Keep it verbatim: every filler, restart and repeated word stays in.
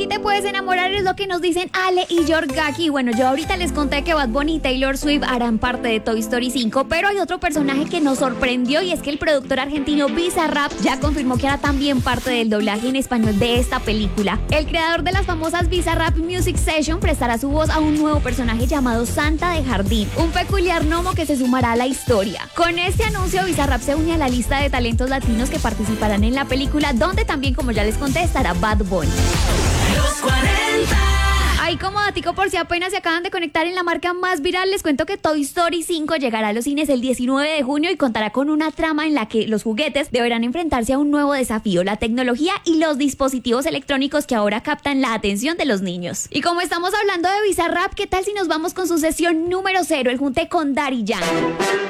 aquí te puedes enamorar, es lo que nos dicen Ale y Yorgaki. Bueno, yo ahorita les conté que Bad Bunny y Taylor Swift harán parte de Toy Story cinco, pero hay otro personaje que nos sorprendió y es que el productor argentino Bizarrap ya confirmó que hará también parte del doblaje en español de esta película. El creador de las famosas Bizarrap Music Session prestará su voz a un nuevo personaje llamado Santa de Jardín, un peculiar gnomo que se sumará a la historia. Con este anuncio, Bizarrap se une a la lista de talentos latinos que participarán en la película, donde también, como ya les conté, estará Bad Bunny. Los cuarenta. Ahí como datico por si apenas se acaban de conectar en la marca más viral, les cuento que Toy Story cinco llegará a los cines el diecinueve de junio y contará con una trama en la que los juguetes deberán enfrentarse a un nuevo desafío, la tecnología y los dispositivos electrónicos que ahora captan la atención de los niños. Y como estamos hablando de Bizarrap, ¿qué tal si nos vamos con su sesión número cero, el junte con Daddy Yankee?